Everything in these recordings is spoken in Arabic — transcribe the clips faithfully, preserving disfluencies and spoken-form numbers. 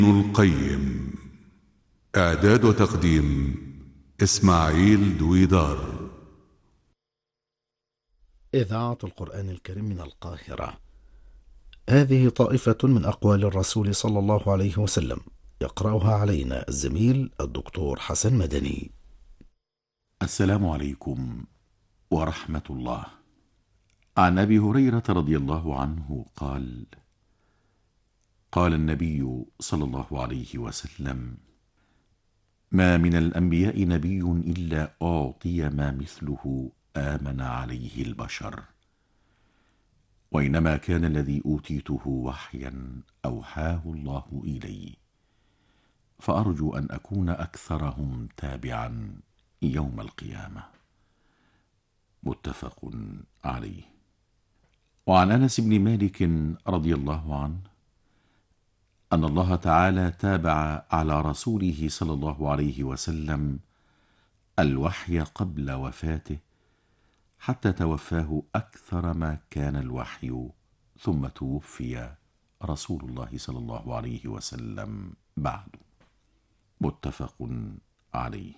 ابن القيم. إعداد وتقديم إسماعيل دويدار. إذاعة القرآن الكريم من القاهرة. هذه طائفة من أقوال الرسول صلى الله عليه وسلم، يقرأها علينا الزميل الدكتور حسن مدني. السلام عليكم ورحمة الله. عن أبي هريرة رضي الله عنه قال: قال النبي صلى الله عليه وسلم: ما من الأنبياء نبي إلا أعطي ما مثله آمن عليه البشر، وإنما كان الذي أوتيته وحيا أوحاه الله إلي، فأرجو أن أكون أكثرهم تابعا يوم القيامة. متفق عليه. وعن أنس بن مالك رضي الله عنه أن الله تعالى تابع على رسوله صلى الله عليه وسلم الوحي قبل وفاته حتى توفاه أكثر ما كان الوحي، ثم توفي رسول الله صلى الله عليه وسلم بعد. متفق عليه.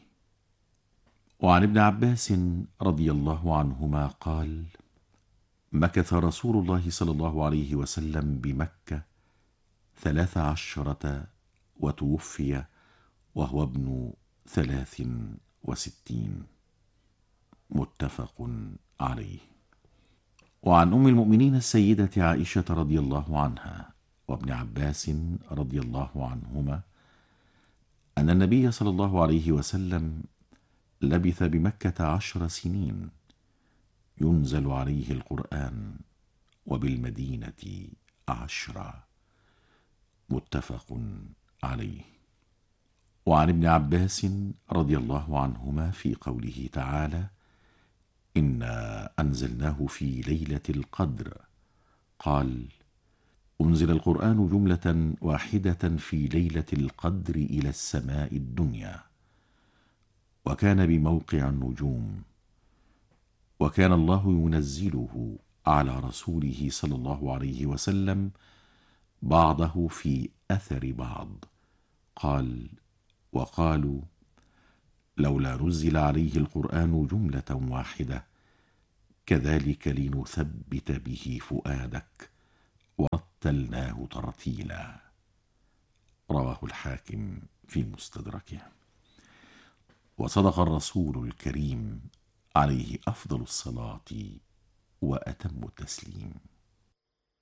وعن ابن عباس رضي الله عنهما قال: مكث رسول الله صلى الله عليه وسلم بمكة ثلاث عشرة وتوفي وهو ابن ثلاث وستين. متفق عليه. وعن أم المؤمنين السيدة عائشة رضي الله عنها وابن عباس رضي الله عنهما أن النبي صلى الله عليه وسلم لبث بمكة عشر سنين ينزل عليه القرآن، وبالمدينة عشرا. متفق عليه. وعن ابن عباس رضي الله عنهما في قوله تعالى: إنا أنزلناه في ليلة القدر، قال: أنزل القرآن جملة واحدة في ليلة القدر إلى السماء الدنيا، وكان بموقع النجوم، وكان الله ينزله على رسوله صلى الله عليه وسلم بعضه في أثر بعض. قال: وقالوا لولا نزل عليه القرآن جملة واحدة كذلك لنثبت به فؤادك ورتلناه ترتيلا. رواه الحاكم في مستدركه. وصدق الرسول الكريم عليه أفضل الصلاة وأتم التسليم.